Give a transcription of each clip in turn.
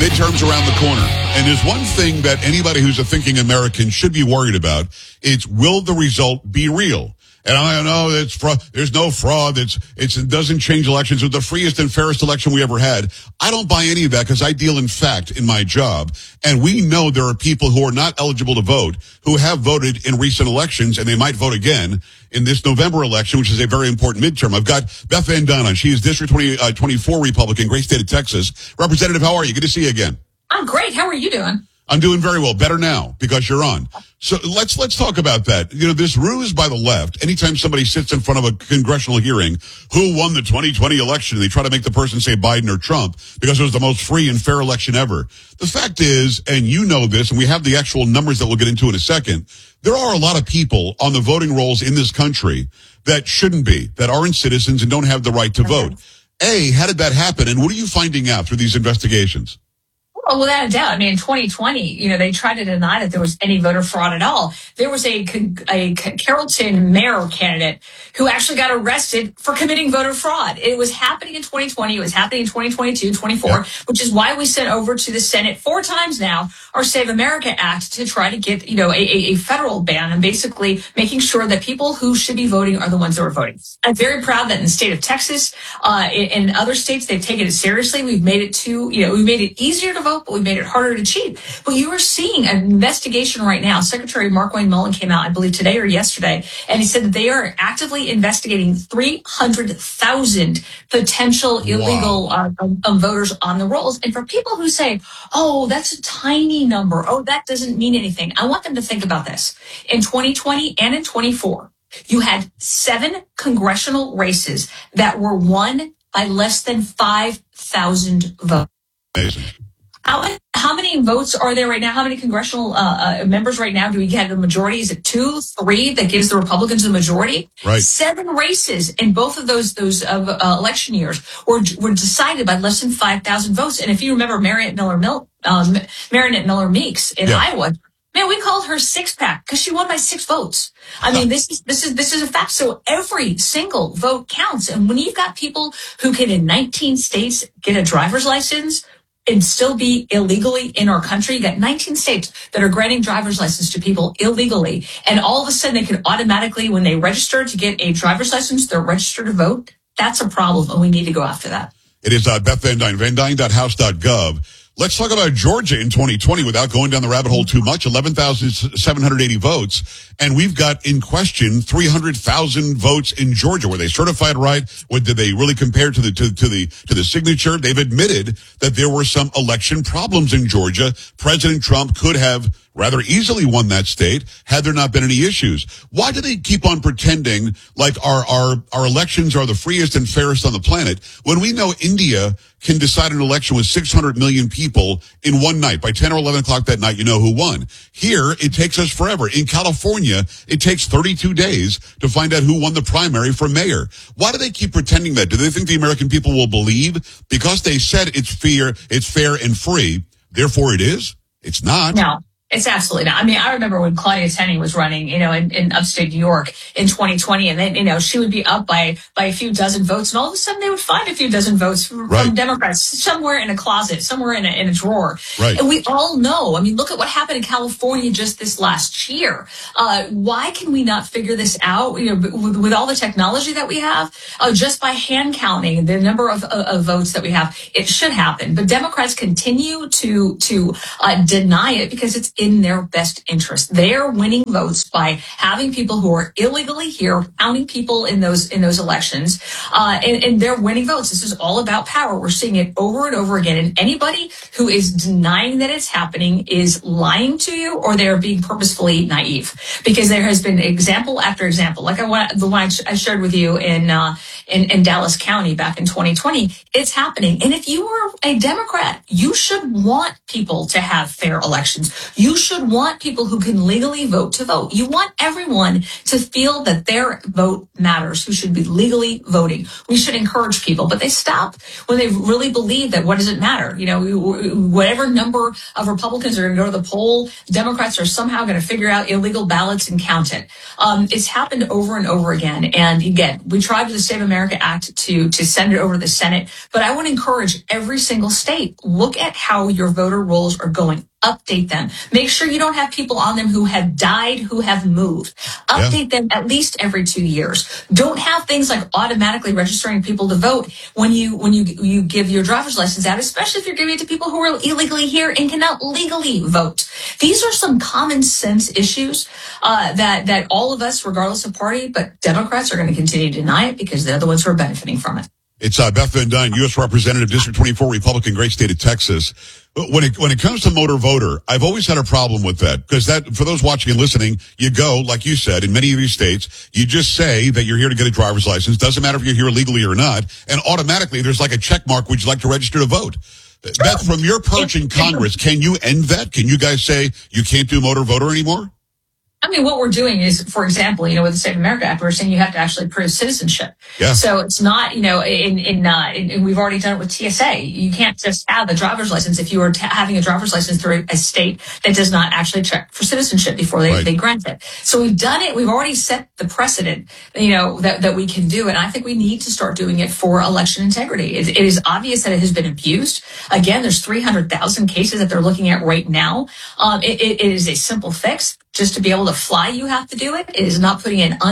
Midterms around the corner. And there's one thing that anybody who's a thinking American should be worried about. It's, will the result be real? And I know it's there's no fraud. It doesn't change elections. It's the freest and fairest election we ever had. I don't buy any of that because I deal in fact in my job. And we know there are people who are not eligible to vote who have voted in recent elections, and they might vote again in this November election, which is a very important midterm. I've got Beth Van Duyne on. She is District 24 Republican, great state of Texas. Representative, how are you? Good to see you again. I'm great. How are you doing? I'm doing very well. Better now because you're on. So let's talk about that. You know, this ruse by the left, anytime somebody sits in front of a congressional hearing, who won the 2020 election, they try to make the person say Biden or Trump because it was the most free and fair election ever. The fact is, and you know this, and we have the actual numbers that we'll get into in a second, there are a lot of people on the voting rolls in this country that shouldn't be, that aren't citizens and don't have the right to vote. A, how did that happen? And what are you finding out through these investigations? Well, without a doubt. I mean, in 2020, they tried to deny that there was any voter fraud at all. There was a Carrollton mayor candidate who actually got arrested for committing voter fraud. It was happening in 2020. It was happening in 2022, 24, which is why we sent over to the Senate 4 times now our Save America Act to try to get, a federal ban and basically making sure that people who should be voting are the ones that are voting. I'm very proud that in the state of Texas, in other states, they've taken it seriously. We've made it we've made it easier to vote, but we made it harder to cheat. But you are seeing an investigation right now. Secretary Markwayne Mullin came out, I believe, today or yesterday, and he said that they are actively investigating 300,000 potential illegal voters on the rolls. And for people who say, oh, that's a tiny number, oh, that doesn't mean anything, I want them to think about this. In 2020 and in 24, you had 7 congressional races that were won by less than 5,000 votes. Amazing. How many votes are there right now? How many congressional members right now do we get a majority? Is it 2, 3 that gives the Republicans a majority? Right. 7 races in both of those election years were decided by less than 5,000 votes. And if you remember Mariannette Miller Meeks in Iowa, man, we called her six pack because she won by 6 votes. I mean, this is a fact. So every single vote counts. And when you've got people who can in 19 states get a driver's license and still be illegally in our country, you got 19 states that are granting driver's license to people illegally. And all of a sudden they can automatically, when they register to get a driver's license, they're registered to vote. That's a problem. And we need to go after that. It is Beth Van Duyne, vanduyne.house.gov. Let's talk about Georgia in 2020 without going down the rabbit hole too much. 11,780 votes. And we've got in question 300,000 votes in Georgia. Were they certified right? Did they really compare to the signature? They've admitted that there were some election problems in Georgia. President Trump could have rather easily won that state had there not been any issues. Why do they keep on pretending like our elections are the freest and fairest on the planet when we know India can decide an election with 600 million people in one night? By 10 or 11 o'clock that night, you know who won. Here, it takes us forever. In California, it takes 32 days to find out who won the primary for mayor. Why do they keep pretending that? Do they think the American people will believe? Because they said it's fair and free, therefore it is? It's not. No. It's absolutely not. I mean, I remember when Claudia Tenney was running, in upstate New York in 2020, and then, she would be up by a few dozen votes, and all of a sudden they would find a few dozen votes from Democrats somewhere in a closet, somewhere in a drawer. Right. And we all know, I mean, look at what happened in California just this last year. Why can we not figure this out, with all the technology that we have, just by hand counting the number of votes that we have? It should happen. But Democrats continue to deny it because it's in their best interest. They're winning votes by having people who are illegally here, counting people in those elections, and they're winning votes. This is all about power. We're seeing it over and over again. And anybody who is denying that it's happening is lying to you, or they're being purposefully naive. Because there has been example after example, like the one I shared with you in Dallas County back in 2020. It's happening. And if you are a Democrat, you should want people to have fair elections. You You should want people who can legally vote to vote. You want everyone to feel that their vote matters, who should be legally voting. We should encourage people, but they stop when they really believe that what does it matter? Whatever number of Republicans are going to go to the poll, Democrats are somehow going to figure out illegal ballots and count it. It's happened over and over again. And again, we tried with the Save America Act to send it over to the Senate, but I want to encourage every single state, look at how your voter rolls are going. Update them. Make sure you don't have people on them who have died, who have moved. Update them at least every 2 years. Don't have things like automatically registering people to vote when you give your driver's license out, especially if you're giving it to people who are illegally here and cannot legally vote. These are some common sense issues that all of us, regardless of party, but Democrats are going to continue to deny it because they're the ones who are benefiting from it. It's Beth Van Duyne, U.S. Representative, District 24, Republican, great state of Texas. When it comes to motor voter, I've always had a problem with that because for those watching and listening, you go, like you said, in many of these states, you just say that you're here to get a driver's license. Doesn't matter if you're here legally or not. And automatically there's like a check mark. Would you like to register to vote? Beth, from your perch in Congress, can you end that? Can you guys say you can't do motor voter anymore? I mean, what we're doing is, for example, with the Save America Act, we're saying you have to actually prove citizenship. Yeah. So it's not, and we've already done it with TSA. You can't just have a driver's license if you are having a driver's license through a state that does not actually check for citizenship before they grant it. So we've done it. We've already set the precedent, that we can do. And I think we need to start doing it for election integrity. It is obvious that it has been abused. Again, there's 300,000 cases that they're looking at right now. It is a simple fix. Just to be able to fly, you have to do it. It is not putting an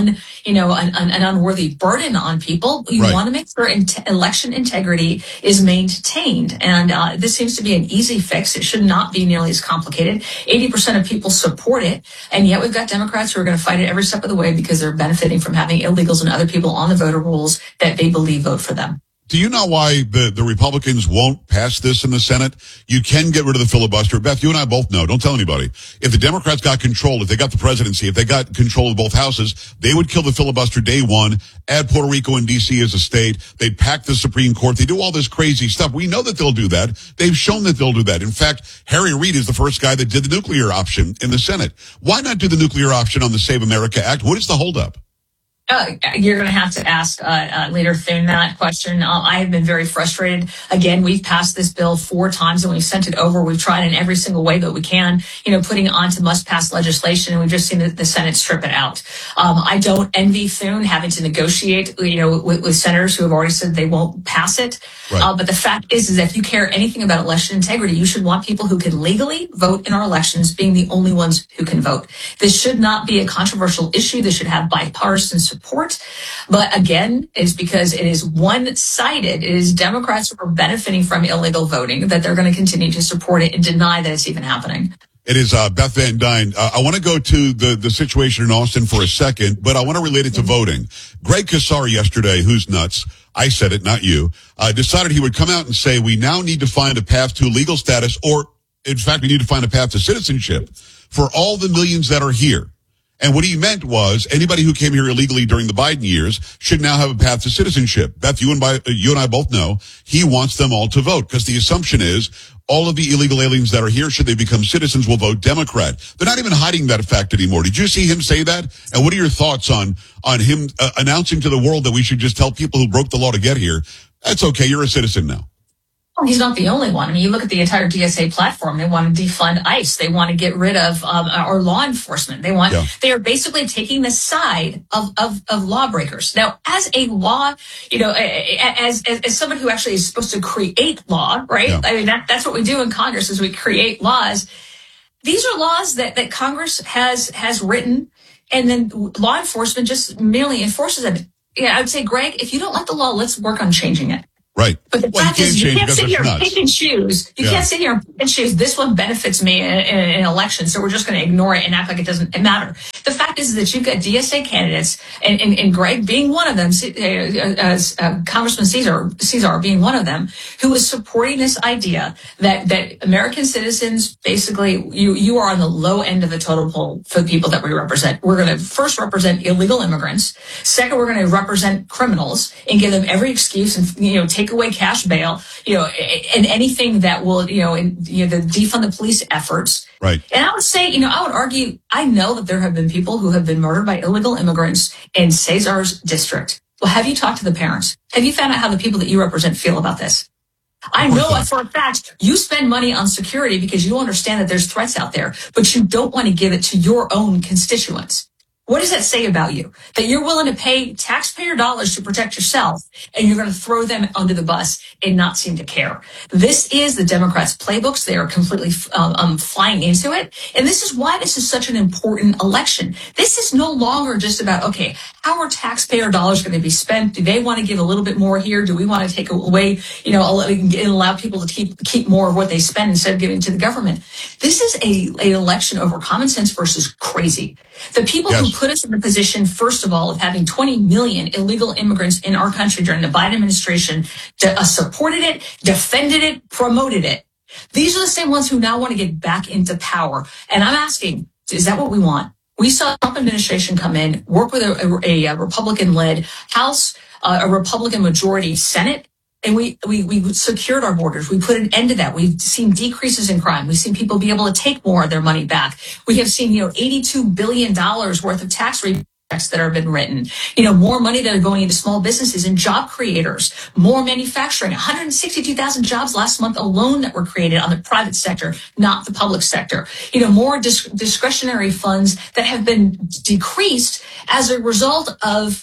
unworthy burden on people. You want to make sure election integrity is maintained. And this seems to be an easy fix. It should not be nearly as complicated. 80% of people support it. And yet we've got Democrats who are going to fight it every step of the way because they're benefiting from having illegals and other people on the voter rolls that they believe vote for them. Do you know why the Republicans won't pass this in the Senate? You can get rid of the filibuster. Beth, you and I both know. Don't tell anybody. If the Democrats got control, if they got the presidency, if they got control of both houses, they would kill the filibuster day one, add Puerto Rico and D.C. as a state. They'd pack the Supreme Court. They do all this crazy stuff. We know that they'll do that. They've shown that they'll do that. In fact, Harry Reid is the first guy that did the nuclear option in the Senate. Why not do the nuclear option on the Save America Act? What is the holdup? You're going to have to ask Leader Thune that question. I have been very frustrated. Again, we've passed this bill 4 times and we've sent it over. We've tried in every single way that we can, putting it onto must-pass legislation, and we've just seen the Senate strip it out. I don't envy Thune having to negotiate, with senators who have already said they won't pass it. Right. But the fact is that if you care anything about election integrity, you should want people who can legally vote in our elections being the only ones who can vote. This should not be a controversial issue. This should have bipartisan support. But again, it's because it is one-sided. It is Democrats who are benefiting from illegal voting that they're going to continue to support it and deny that it's even happening. It is Beth Van Duyne. I want to go to the situation in Austin for a second, but I want to relate it to voting. Greg Casar yesterday, who's nuts, I said it, not you, decided he would come out and say we now need to find a path to legal status, or in fact, we need to find a path to citizenship for all the millions that are here. And what he meant was anybody who came here illegally during the Biden years should now have a path to citizenship. Beth, you and I both know he wants them all to vote because the assumption is all of the illegal aliens that are here, should they become citizens, will vote Democrat. They're not even hiding that fact anymore. Did you see him say that? And what are your thoughts on him announcing to the world that we should just tell people who broke the law to get here, that's okay, you're a citizen now? He's not the only one. I mean, you look at the entire DSA platform. They want to defund ICE. They want to get rid of our law enforcement. They are basically taking the side of lawbreakers. Now, as a law, as someone who actually is supposed to create law, right? Yeah. I mean, that's what we do in Congress is we create laws. These are laws that Congress has written, and then law enforcement just merely enforces them. Yeah, I would say, Greg, if you don't like the law, let's work on changing it. Right. But the fact is, you can't sit here and pick and choose. You can't sit here and pick and choose. This one benefits me in an election, so we're just going to ignore it and act like it doesn't matter. The fact is that you've got DSA candidates, and Greg being one of them, Congressman Cesar being one of them, who is supporting this idea that American citizens, basically, you are on the low end of the totem pole for the people that we represent. We're going to first represent illegal immigrants. Second, we're going to represent criminals and give them every excuse and take take away cash bail, and anything that will, the defund the police efforts. Right. And I would say, I would argue, I know that there have been people who have been murdered by illegal immigrants in Cesar's district. Well, have you talked to the parents? Have you found out how the people that you represent feel about this? I know for a fact you spend money on security because you understand that there's threats out there, but you don't want to give it to your own constituents. What does that say about you? That you're willing to pay taxpayer dollars to protect yourself, and you're going to throw them under the bus and not seem to care. This is the Democrats' playbooks. They are completely flying into it. And this is why this is such an important election. This is no longer just about, okay, how are taxpayer dollars going to be spent? Do they want to give a little bit more here? Do we want to take away, and allow people to keep more of what they spend instead of giving to the government? This is an election over common sense versus crazy. The people who put us in the position, first of all, of having 20 million illegal immigrants in our country during the Biden administration supported it, defended it, promoted it. These are the same ones who now want to get back into power. And I'm asking, is that what we want? We saw the Trump administration come in, work with a Republican-led House, a Republican majority Senate, and we secured our borders. We put an end to that. We've seen decreases in crime. We've seen people be able to take more of their money back. We have seen, $82 billion worth of tax rebates that have been written, more money that are going into small businesses and job creators, more manufacturing, 162,000 jobs last month alone that were created on the private sector, not the public sector, more discretionary funds that have been decreased as a result of,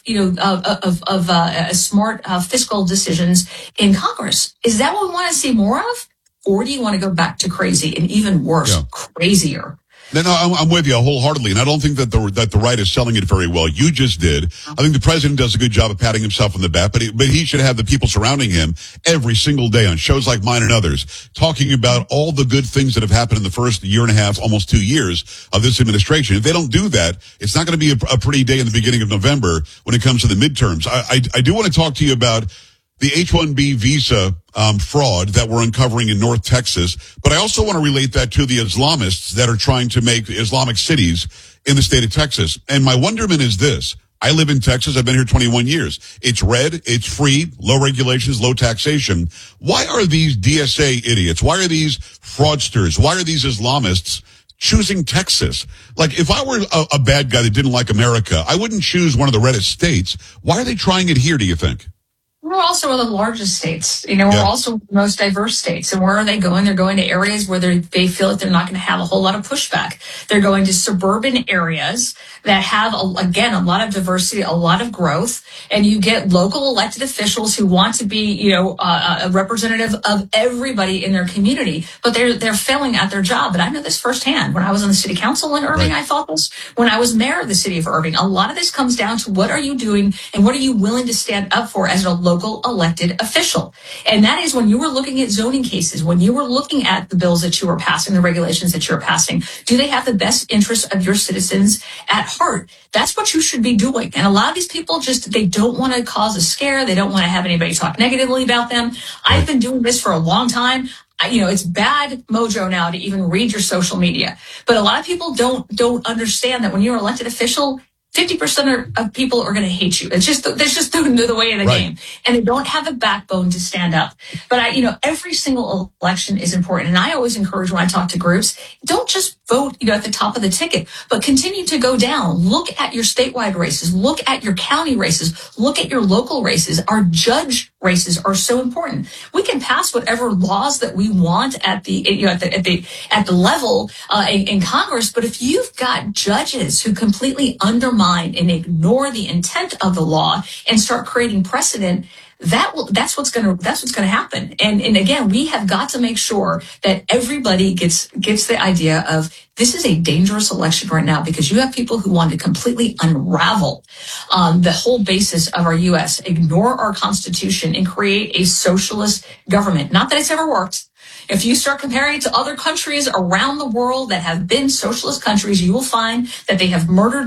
smart fiscal decisions in Congress. Is that what we want to see more of? Or do you want to go back to crazy and even worse, crazier? No, I'm with you wholeheartedly, and I don't think that the right is selling it very well. You just did. I think the president does a good job of patting himself on the back, but he should have the people surrounding him every single day on shows like mine and others, talking about all the good things that have happened in the first year and a half, almost 2 years of this administration. If they don't do that, it's not going to be a pretty day in the beginning of November when it comes to the midterms. I do want to talk to you about the H-1B visa fraud that we're uncovering in North Texas. But I also want to relate that to the Islamists that are trying to make Islamic cities in the state of Texas. And my wonderment is this. I live in Texas. I've been here 21 years. It's red. It's free. Low regulations, low taxation. Why are these DSA idiots? Why are these fraudsters? Why are these Islamists choosing Texas? Like, if I were a bad guy that didn't like America, I wouldn't choose one of the reddest states. Why are they trying it here, do you think? We're also one of the largest states. We're also the most diverse states. And where are they going? They're going to areas where they feel that they're not going to have a whole lot of pushback. They're going to suburban areas that have, again, a lot of diversity, a lot of growth. And you get local elected officials who want to be, a representative of everybody in their community. But they're failing at their job. But I know this firsthand. When I was on the city council in Irving, I thought this. When I was mayor of the city of Irving, a lot of this comes down to what are you doing and what are you willing to stand up for as a local elected official. And that is when you were looking at zoning cases, when you were looking at the bills that you were passing, the regulations that you're passing, do they have the best interests of your citizens at heart? That's what you should be doing. And a lot of these people they don't want to cause a scare. They don't want to have anybody talk negatively about them. I've been doing this for a long time. It's bad mojo now to even read your social media. But a lot of people don't understand that when you're an elected official, 50% of people are going to hate you. That's just the way of the game. And they don't have the backbone to stand up. But every single election is important. And I always encourage when I talk to groups, don't just vote, at the top of the ticket, but continue to go down. Look at your statewide races. Look at your county races. Look at your local races. Our judge races are so important. We can pass whatever laws that we want at the level in Congress, but if you've got judges who completely undermine and ignore the intent of the law and start creating precedent, that's what's going to happen. And again, we have got to make sure that everybody gets the idea of this is a dangerous election right now because you have people who want to completely unravel the whole basis of our U.S., ignore our Constitution, and create a socialist government. Not that it's ever worked. If you start comparing it to other countries around the world that have been socialist countries, you will find that they have murdered